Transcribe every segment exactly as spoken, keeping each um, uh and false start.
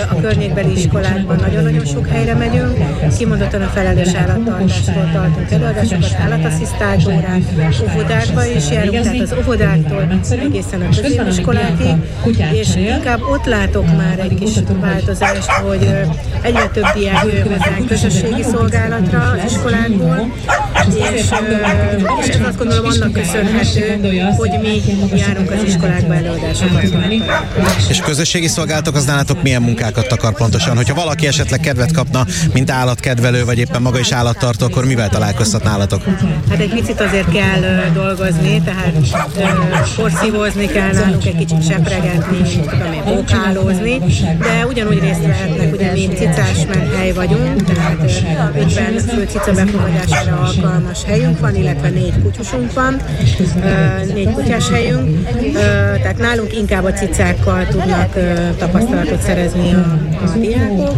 a környékbeli iskolákban nagyon-nagyon sok helyre megyünk, kimondottan a felelős állattartásról tartunk előadásokat, állatasszisztált órák, óvodákba is járunk, tehát az óvodáktól egészen a középiskolákig, és inkább ott látok már egy kis változást, hogy egyre több diák jön hozzánk közösségi szolgálatra az iskolákból, és, és ez azt gondolom annak köszönhető, hogy mi járunk az iskolákba előadásokat. És közösségi szolgálatok az nálatok milyen munkákat takar pontosan? Hogyha valaki esetleg kedvet kapna, mint állatkedvelő, vagy éppen maga is állattartó, akkor mivel találkozhat nálatok? Hát egy picit azért kell dolgozni, tehát porszívózni kell nálunk, egy kicsit sepregetni, tudom én, bókálózni, de ugyanúgy részt vehetnek, ugye mi cicás menthely vagyunk, tehát ötven fő cica befogadására alkalmas helyünk van, illetve négy kutyusunk van, négy kutyás helyünk, tehát nálunk inkább a cicákkal tudnak tapasztalatot szerezni a, a diákok.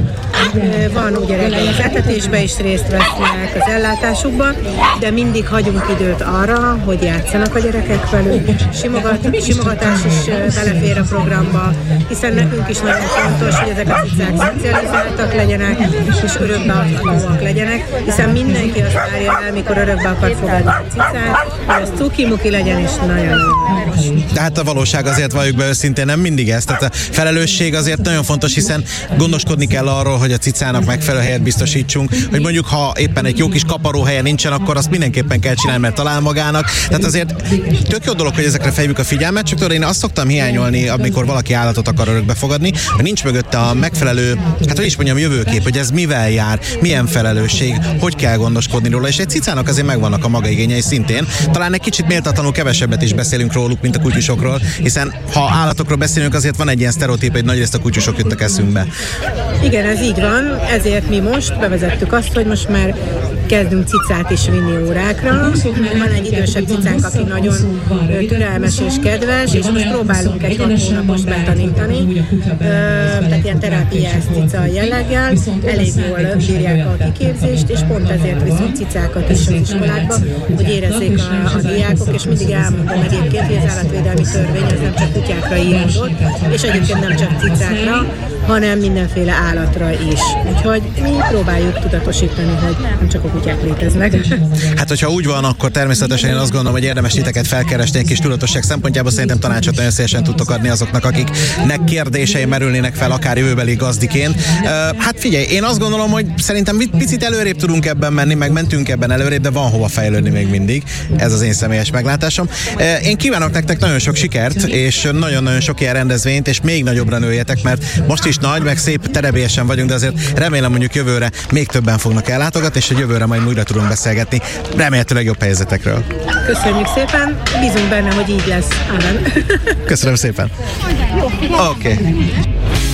Van ugye reggel az etetésben is részt vesznek, az ellátásukban, de mindig hagyunk időt arra, hogy játszanak a gyerekek velük, Simogat, simogatás is belefér a programba, hiszen nekünk is nagyon fontos, hogy ezek a cicák szocializáltak legyenek, és örökbeadhatóak legyenek, hiszen mindenki azt várja el, mikor örökbe akar fogadni a cicát, hogy az cuki-muki legyen, és nagyon jó. Tehát a valóság azért, valljuk be őszintén, nem mindig ez. Tehát a felelősség azért nagyon fontos, hiszen gondoskodni kell arról, hogy a cicának megfelelő helyet biztosítsunk, hogy mondjuk ha éppen egy jó kis kaparóhelye nincsen, akkor azt mindenképpen kell csinálni, mert talál magának. Tehát azért tök jó dolog, hogy ezekre fejljük a figyelmet, csak tudod, én azt szoktam hiányolni, amikor valaki állatot akar örökbe fogadni, hogy nincs mögötte a megfelelő, hát hogy is mondjam, jövőkép, hogy ez mivel jár, milyen felelősség, hogy kell gondoskodni róla, és egy cicának azért megvannak a maga igényei szintén. Talán egy kicsit méltatlanul kevesebbet is beszélünk róluk, mint a kutyusokról, hiszen ha állatokról beszélünk, azért van egy ilyen sztereotíp, hogy nagyrészt a kutyusok jutnak eszünkbe. Igen, ez így van, ezért mi most bevezettük azt, hogy most már kezdünk cicát is vinni órákra. Van egy idősebb cicánk, aki nagyon türelmes és kedves, és most próbálunk egy hat hónapos betanítani. Tehát ilyen terápiás cica jelleggel, elég jól bírják a kiképzést, és pont ezért viszont cicákat is az iskolákba, hogy érezzék a, a diákok, és mindig elmondom egyébként, hogy az állatvédelmi törvény az nem csak kutyákra írandott, és egyébként nem csak cicákra, hanem mindenféle állatra is. Úgyhogy mi próbáljuk tudatosítani, hogy nem csak a kutyák léteznek. Hát, hogyha úgy van, akkor természetesen én azt gondolom, hogy érdemes titeket felkeresni egy kis tudatosság szempontjából. Szerintem tanácsot nagyon szívesen tudtok adni azoknak, akiknek kérdései merülnének fel, akár jövőbeli gazdiként. Hát figyelj, én azt gondolom, hogy szerintem picit előrébb tudunk ebben menni, meg mentünk ebben előrébb, de van hova fejlődni még mindig. Ez az én személyes meglátásom. Én kívánok nektek nagyon sok sikert, és nagyon-nagyon sok ilyen rendezvényt, és még nagyobbra nőjetek, mert most is nagy, meg szép terebélyesen vagyunk, de azért remélem mondjuk jövőre még többen fognak ellátogatni, és hogy jövőre majd újra tudunk beszélgetni, remélhetőleg jobb helyzetekről. Köszönjük szépen, bízunk benne, hogy így lesz. Amen. Köszönöm szépen. Oké. Okay.